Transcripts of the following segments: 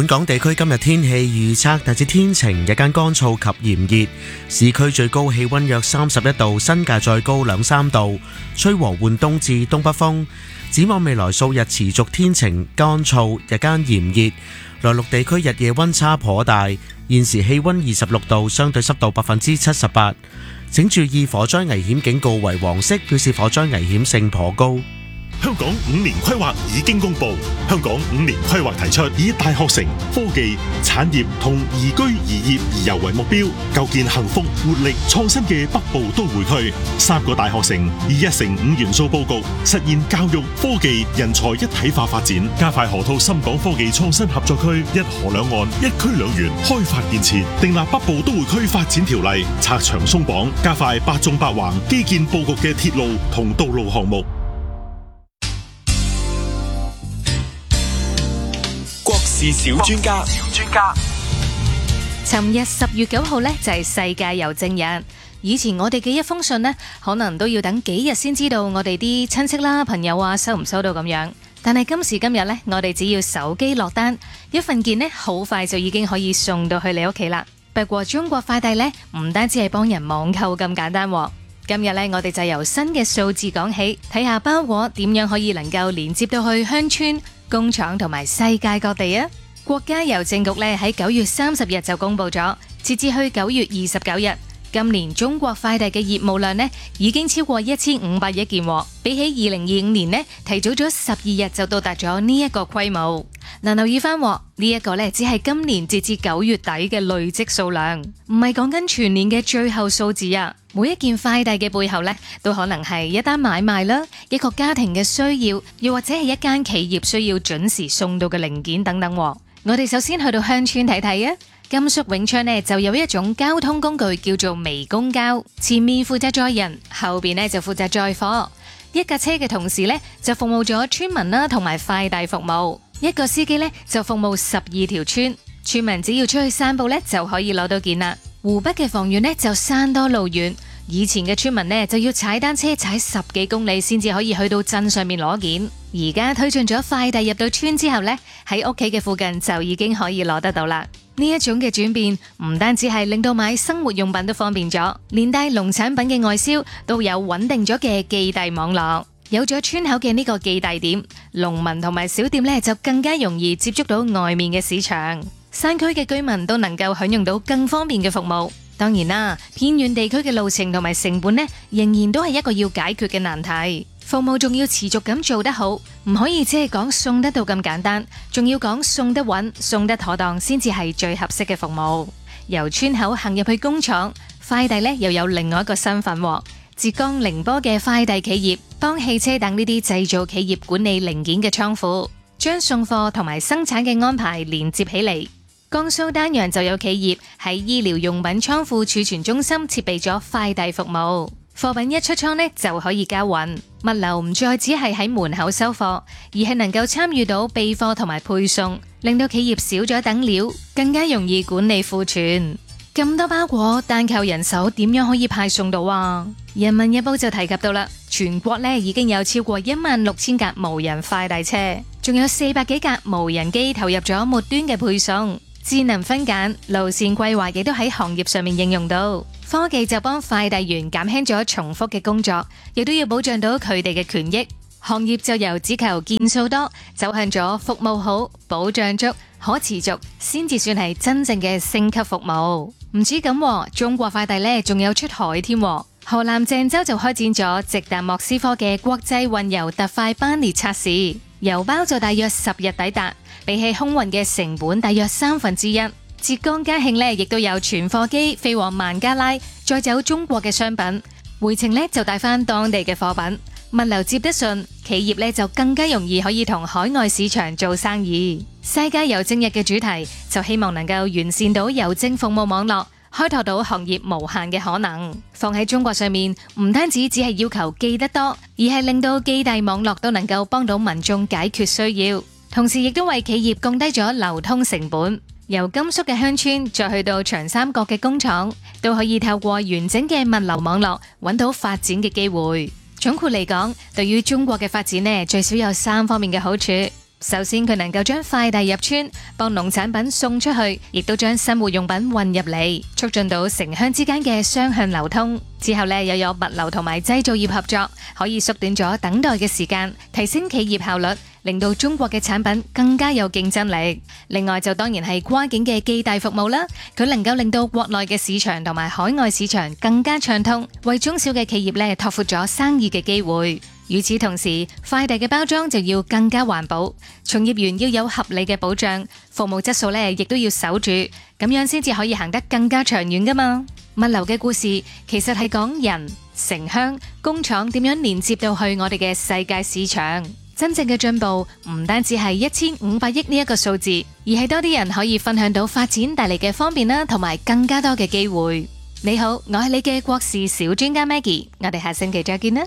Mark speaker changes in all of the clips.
Speaker 1: 本港地區今日天氣預測大致天晴，日間乾燥及炎熱，市區最高氣溫約31度，新界再高2-3度，吹和緩東至東北風。展望未來數日持續天晴乾燥，日間炎熱，內陸地區日夜溫差頗大。現時氣溫26度，相對濕度78%。請注意火災危險警告為黃色，表示火災危險性頗高。
Speaker 2: 香港5年規劃已經公布，香港5年規劃提出以大學城、科技、產業同宜居宜業宜遊為目標，構建幸福、活力、創新嘅北部都會區。3個大學城以1城5元素佈局，實現教育、科技、人才一體化發展，加快河套深港科技創新合作區，一河兩岸、一區兩園開發建設，訂立北部都會區發展條例，拆牆鬆綁，加快8縱8橫基建佈局嘅鐵路同道路項目。
Speaker 3: 小專家，
Speaker 4: 尋日10月9號呢，就係世界郵政日。以前我哋嘅一封信呢，可能都要等幾日先知道我哋啲親戚啦、朋友啊收唔收到咁樣。但係今時今日呢，我哋只要手機落單，一份件呢好快就已經可以送到去你屋企啦。不過中國快遞呢，唔單止係幫人網購咁簡單喎。今日呢，我哋就由新嘅數字講起，睇下包裹點樣可以能夠連接到去鄉村、工廠同埋世界各地啊！國家郵政局咧喺9月30日就公布咗，截至去9月29日，今年中國快遞嘅業務量呢已經超過1500億件，比起2025年呢提早咗12日就到達咗呢一個規模。嗱，留意翻呢一個呢只係今年截至9月底嘅累積數量，唔係講緊全年嘅最後數字啊！每一件快遞嘅背後呢，都可能係一單買賣啦，一個家庭嘅需要，又或者係一間企業需要準時送到嘅零件等等。我哋首先去到鄉村睇睇啊！甘肅永昌呢就有一種交通工具叫做微公交，前面負責載人，後邊呢就負責載貨。一架車嘅同時呢，就服務咗村民啦，同埋快遞服務。一個司機呢，就服務12條村，村民只要出去散步呢，就可以攞到件啦。湖北嘅房源呢，就山多路遠，以前嘅村民呢，就要踩單車踩10幾公里先至可以去到鎮上面攞件。而家推進咗快遞入到村之後呢，喺屋企嘅附近就已經可以攞得到啦。呢一種嘅轉變唔單止係令到買生活用品都方便咗，連帶農產品嘅外銷都有穩定咗嘅寄遞網絡。有咗村口嘅呢個寄遞點，農民同埋小店呢就更加容易接觸到外面嘅市場，山區嘅居民都能夠享用到更方便嘅服務。當然啦，偏遠地區嘅路程同埋成本呢，仍然都係一個要解決嘅難題。服務仲要持續咁做得好，唔可以只係講送得到咁簡單，仲要講送得穩、送得妥當先至係最合適嘅服務。由村口行入去工廠，快遞呢又有另外一個身份。浙江寧波嘅快遞企業幫汽車等呢啲製造企業管理零件嘅倉庫，將送貨同埋生產嘅安排連接起嚟。江蘇丹陽就有企業喺醫療用品倉庫儲存中心設備咗快遞服務，貨品一出倉呢就可以交運，物流唔再只係喺門口收貨，而係能夠參與到備貨同埋配送，令到企業少咗等料，更加容易管理庫存。咁多包裹，單靠人手點樣可以派送到啊？人民日報就提及到啦，全國呢已經有超過16000架無人快遞車，仲有400幾架無人機投入咗末端嘅配送。智能分揀、路線規劃亦都喺行業上面應用到，科技就幫快遞員減輕咗重複嘅工作，亦都要保障到佢哋嘅權益。行業就由只求件數多，走向咗服務好、保障足、可持續，先至算係真正嘅升級服務。唔止咁，中國快遞呢仲有出海添。河南鄭州就開展咗直達莫斯科嘅國際運油特快班列測試，郵包就大約10日抵達。比起空運嘅成本大約1/3。浙江嘉興呢亦都有全貨機飛往孟加拉，再走中國嘅商品，回程呢就帶翻當地嘅貨品。物流接得順，企業呢就更加容易可以同海外市場做生意。世界郵政日嘅主題就希望能夠完善到郵政服務網絡，開拓到行業無限嘅可能。放喺中國上面，唔單止只係要求寄得多，而係令到寄遞網絡都能夠幫到民眾解決需要。同時亦都為企業降低咗流通成本，由甘肅嘅鄉村再去到長三角嘅工廠，都可以透過完整嘅物流網絡揾到發展嘅機會。總括嚟講，對於中國嘅發展呢，最少有3方面嘅好處。 首先佢能夠將快遞入村，幫農產品送出去，亦都將生活用品運入嚟，促進到城鄉之間嘅雙向流通。之後呢，又有物流同埋製造業合作，可以縮短咗等待嘅時間，提升企業效率，令到中國嘅產品更加有競爭力。另外就當然係跨境嘅寄遞服務啦，佢能夠令到國內嘅市場同埋海外市場更加暢通，為中小嘅企業呢拓闊咗生意嘅機會。與此同時，快遞嘅包裝就要更加環保，從業員要有合理嘅保障，服務質素呢亦都要守住，咁樣先至可以行得更加長遠㗎嘛。物流嘅故事其實係講人、城鄉、工廠點樣連接到去我哋嘅世界市場。真正嘅進步唔單止係1500億呢一個數字，而係多啲人可以分享到發展帶嚟嘅方便啦，同埋更加多嘅機會。你好，我係你嘅國事小專家 Maggie， 我哋下星期再見啦。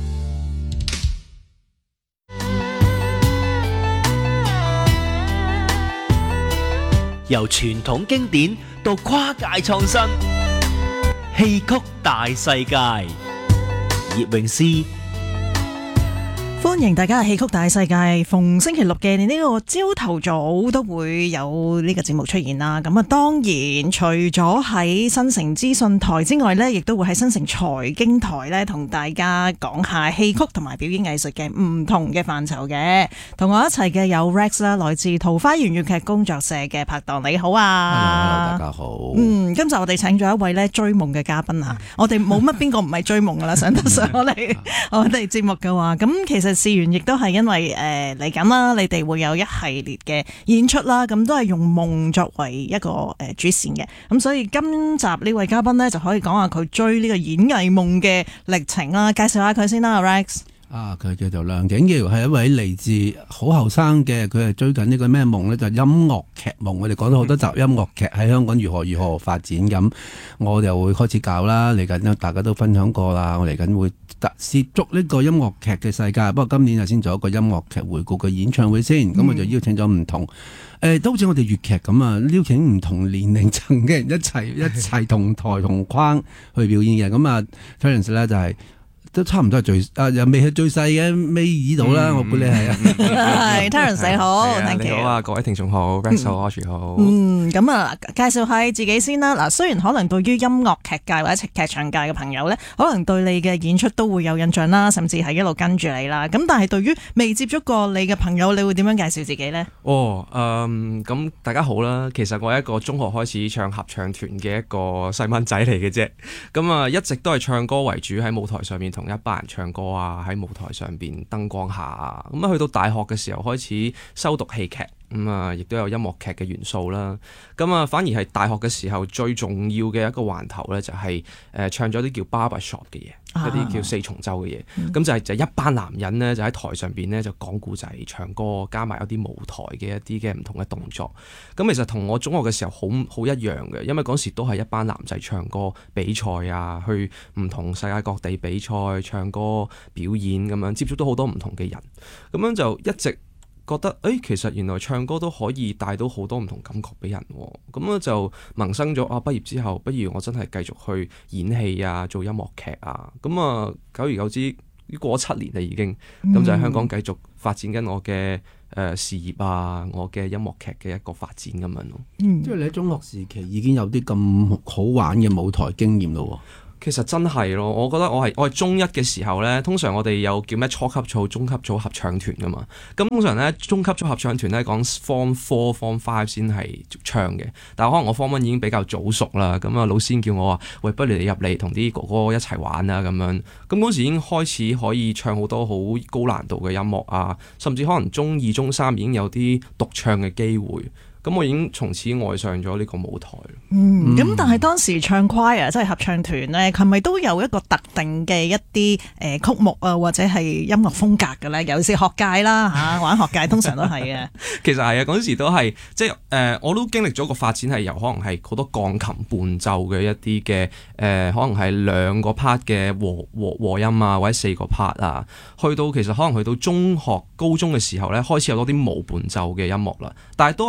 Speaker 5: 由傳統經典到跨界創新，戲曲大世界，葉詠詩。
Speaker 6: 歡迎大家喺戲曲大世界，逢星期六嘅呢個朝頭早都會有呢個節目出現啦。咁啊，當然除咗喺新城資訊台之外呢，亦都會喺新城財經台呢同大家講下戲曲同埋表演藝術嘅唔同嘅範疇嘅。同我一齊嘅有 Rex 啦，來自桃花源粵劇工作社嘅拍檔，你好啊
Speaker 7: ！Hello， 大家好。
Speaker 6: 今集我哋請咗一位呢追夢嘅嘉賓啊！我哋冇乜邊個唔係追夢噶啦，上得上我哋節目嘅話，咁其實事緣亦都係因為嚟緊啦，你哋會有一系列嘅演出啦，咁都係用夢作為一個主線嘅，咁所以今集呢位嘉賓呢，就可以講下佢追呢個演藝夢嘅歷程啦，介紹下佢先啦 ，Rex。
Speaker 7: 佢叫做梁景堯，係一位嚟自好後生嘅，佢係追緊呢個咩夢呢？就係音樂劇夢。我哋講咗好多集音樂劇喺香港如何發展咁，我就會開始教啦。嚟緊大家都分享過啦，我嚟緊會涉足呢個音樂劇嘅世界。不過今年就先做一個音樂劇回顧嘅演唱會先，咁我就邀請咗唔同都好似我哋粵劇咁啊，邀請唔同年齡層嘅人一齊同台同框去表演嘅。咁啊 Terence 咧就係。都差唔多係又未係最細嘅尾耳度啦，我估你係啊。
Speaker 6: 係 Terence 你好，
Speaker 8: 你好啊，各位聽眾好 ，Rex 好 ，Audrey 好。
Speaker 6: 咁啊，介紹下自己先啦。嗱，雖然可能對於音樂劇界或者劇場界嘅朋友咧，可能對你嘅演出都會有印象啦，甚至係一路跟住你啦。咁但係對於未接觸過你嘅朋友，你會點樣介紹自己呢？
Speaker 8: 咁大家好啦。其實我係一個中學開始唱合唱團嘅一個細蚊仔嚟嘅啫。咁啊，一直都係唱歌為主，喺舞台上面同一班人唱歌啊，喺舞台上邊燈光下啊，咁啊去到大學嘅時候開始修讀戲劇，咁啊亦都有音樂劇嘅元素啦。咁啊反而係大學嘅時候最重要嘅一個環頭咧，就係唱咗啲叫 barbershop 嘅嘢，一啲叫四重奏嘅嘢。咁就一班男人咧就喺台上邊咧就講故仔、唱歌，加埋一啲舞台嘅一啲嘅唔同嘅動作。咁其實同我中學嘅時候好一樣嘅，因為嗰時都係一班男仔唱歌比賽啊，去唔同世界各地比賽唱歌表演咁樣，接觸到好多唔同嘅人，咁樣就一直覺得其實原來唱歌都可以帶到好多唔同感覺俾人，咁樣就萌生咗畢業之後不如我真係繼續去演戲啊，做音樂劇啊，咁啊久而久之過咗7年啦已經，咁就喺香港繼續發展緊我嘅事業啊，我嘅音樂劇嘅一個發展咁樣咯。
Speaker 7: 即係你喺中學時期已經有啲咁好玩嘅舞台經驗咯。
Speaker 8: 其實真係咯，我覺得我係中一嘅時候呢，通常我哋有叫咩初級組、中級組合唱團噶嘛。咁通常呢，中級組合唱團呢講 Form 4、Form 5先係唱嘅，但係可能我 Form 1已經比較早熟啦。咁啊，老師叫我話：喂，不如你入嚟同啲哥哥一齊玩啊咁樣。咁嗰時已經開始可以唱好多好高難度嘅音樂啊，甚至可能中2、中3已經有啲獨唱嘅機會。咁我已經從此愛上咗呢個舞台。
Speaker 6: 咁但係當時唱 choir 即係合唱團咧，係咪都有一個特定嘅一啲曲目啊，或者係音樂風格嘅咧？尤其是學界啦嚇，玩學界通常都係嘅。
Speaker 8: 其實係啊，嗰陣時都係即係我都經歷咗個發展係由可能係好多鋼琴伴奏嘅一啲嘅可能係2個 part 嘅和音啊，或者4個 part 啊，去到其實可能去到中學、高中嘅時候咧，開始有多啲無伴奏嘅音樂啦，但係都係比較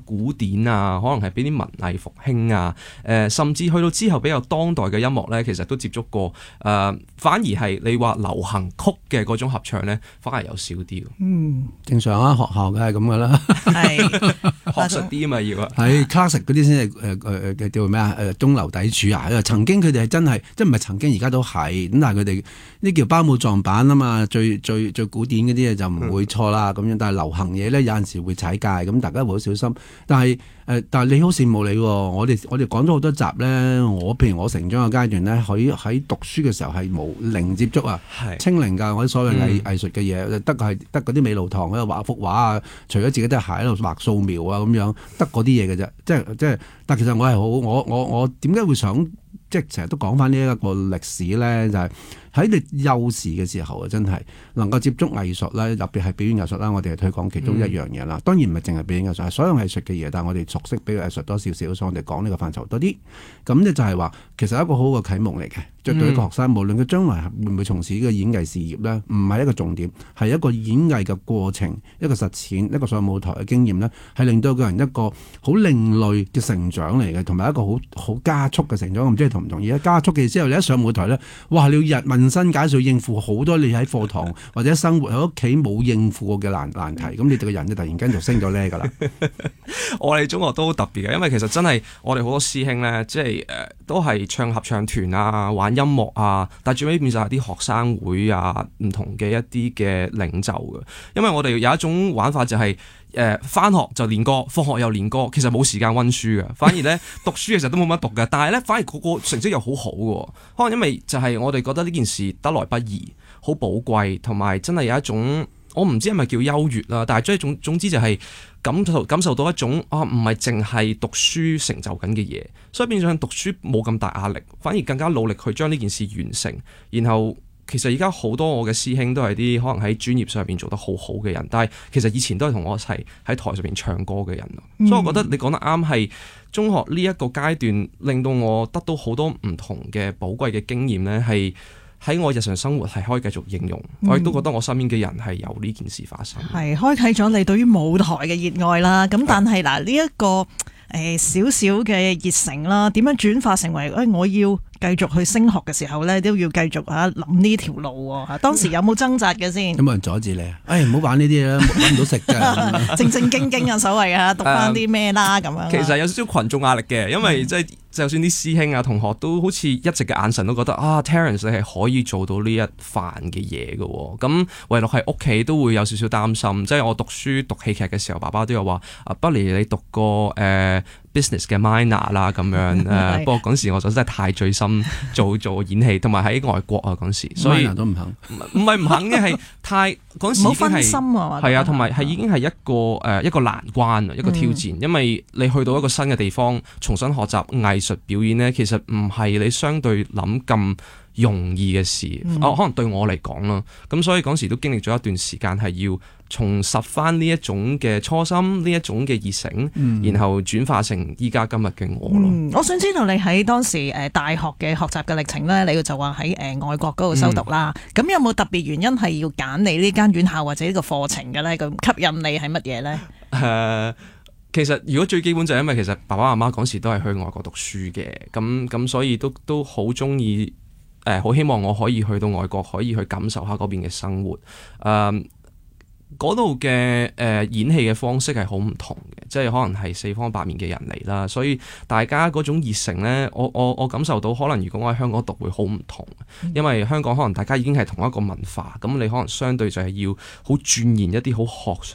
Speaker 8: 古典啊，可能係俾啲文藝復興啊，甚至去到之後比較當代嘅音樂咧，其實都接觸過。反而係你話流行曲嘅嗰種合唱咧，反而有少啲。
Speaker 7: 正常啊，學校梗係咁噶啦，
Speaker 6: 係
Speaker 8: 學術啲啊嘛要。
Speaker 7: 係 classic 嗰啲先係叫咩啊？中流砥柱啊！曾經佢哋係真係，即係唔係曾經，而家都係咁，但係佢哋呢叫包姆撞板啊嘛，最古典嗰啲嘢就唔會錯啦咁樣，但係流行嘢咧有陣時會踩界，咁大家會好小心。但係你好羨慕你喎，我哋講咗好多集咧，譬如我成長嘅階段咧，喺讀書嘅時候係零接觸啊，清零㗎，我啲所謂藝術嘅嘢，得嗰啲美勞堂喺度畫幅畫啊，除咗自己都係喺度畫素描啊咁樣，得嗰啲嘢嘅啫，即係，但其實我係我點解會想即係成日都講翻呢一個歷史咧，就係喺你幼時嘅時候啊，真係能夠接觸藝術咧，特別係表演藝術啦，我哋係推廣其中一樣嘢啦。當然唔係淨係表演藝術，係所有藝術嘅嘢，但係我哋熟悉比較藝術多少少，所以我哋講呢個範疇多啲。咁咧就係話，其實係一個好好嘅啟蒙嚟嘅。對一個學生，無論佢將來會唔會從事呢個演藝事業咧，唔係一個重點，係一個演藝嘅過程，一個實踐，一個上舞台嘅經驗咧，係令到個人一個好另類嘅成長嚟嘅，同埋一個好加速嘅成長。我唔知你同唔同意？加速嘅之後，你一上舞台咧，哇！你要問身解數應付好多你喺課堂或者生活喺屋企冇應付過嘅難題，咁你哋個人就突然間就升咗呢㗎啦。
Speaker 8: 我哋中學都好特別嘅，因為其實真係我哋好多師兄咧，即係都係唱合唱團啊，玩音樂啊，但係最尾變晒啲學生會啊，唔同嘅一啲嘅領袖嘅。因為我哋有一種玩法就係返學就練歌，放學又練歌，其實冇時間溫書嘅。反而咧讀書其實都冇乜讀嘅，但係咧反而個成績又好好嘅。可能因為就係我哋覺得呢件事得來不易，好寶貴，同埋真係有一種我唔知係咪叫優越啦，但係總之就係感受到一種唔係淨係讀書成就緊嘅嘢，所以變相讀書冇咁大壓力，反而更加努力去將呢件事完成。然後其實而家好多我嘅師兄都係啲可能喺專業上面做得好好嘅人，但係其實以前都係同我一齊喺台上面唱歌嘅人咯。所以我覺得你講得啱，係中學呢一個階段令到我得到好多唔同嘅寶貴嘅經驗呢，係喺我日常生活係可以繼續應用。我亦都覺得我身邊嘅人係有呢件事發生，
Speaker 6: 係開啟咗你對於舞台嘅熱愛啦。咁但係嗱呢一個少少嘅熱誠啦，點樣轉化成為我要繼續去升學嘅時候咧，都要繼續諗呢條路喎。當時有冇掙扎嘅先？有
Speaker 7: 冇人阻止你啊？唔好玩呢啲啦，揾唔到食㗎。
Speaker 6: 正正經經啊，所謂啊，讀翻啲咩啦咁樣。
Speaker 8: 其實有少少群眾壓力嘅，因為即係就算啲師兄啊、同學都好似一直嘅眼神都覺得Terence 你係可以做到呢一範嘅嘢嘅喎。咁唯獨係屋企都會有少少擔心，即係我讀書讀戲劇嘅時候，爸爸都有話不如你讀個business 嘅 minor 啦咁樣。不過嗰時我就真係太醉心做演戲，同埋喺外國啊嗰時，所以
Speaker 7: minor 都唔肯。
Speaker 8: 唔係唔肯嘅，係太嗰時已經係
Speaker 6: 分心啊，
Speaker 8: 係啊，同埋係已經係一個難關啊，一個挑戰。因為你去到一個新嘅地方，重新學習藝術表演呢，其實唔係你相對諗咁容易嘅事。可能對我嚟講啦，咁所以嗰時都經歷咗一段時間，係要重拾翻呢一種嘅初心，呢一種嘅熱誠，然後轉化成依家今日嘅我咯。
Speaker 6: 我想知道你喺當時大學嘅學習嘅歷程咧，你就話喺外國嗰度修讀啦。咁有冇特別原因係要揀你呢間院校或者呢個課程嘅咧？咁吸引你係乜嘢咧？
Speaker 8: 其實如果最基本就係因為其實爸爸媽媽嗰時都係去外國讀書嘅，咁所以都好中意，好希望我可以去到外國，可以去感受下嗰邊嘅生活。嗰度嘅演戲嘅方式係好唔同嘅，即係可能係四方八面嘅人嚟啦，所以大家嗰種熱誠呢，我感受到可能如果我喺香港讀會好唔同，因為香港可能大家已經係同一個文化，咁你可能相對就係要好鑽研一啲好學術